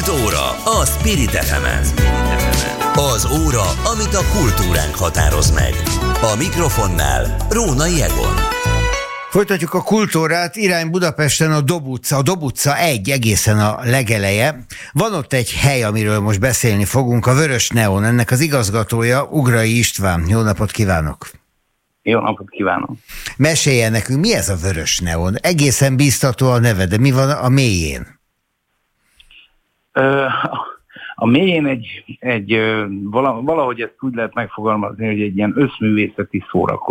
Kultóra a Spirit FM-en. Az óra, amit a kultúránk határoz meg. A mikrofonnál Rónai Egon. Folytatjuk a kultúrát, irány Budapesten a Dob utca 1 egészen a legeleje. Van ott egy hely, amiről most beszélni fogunk, a Vörös Neon, ennek az igazgatója Ugrai István. Jó napot kívánok! Jó napot kívánok! Meséljen nekünk, mi ez a Vörös Neon? Egészen bíztató a neve, de mi van a mélyén? A mélyén valahogy ezt úgy lehet megfogalmazni, hogy egy ilyen összművészeti szórakozás.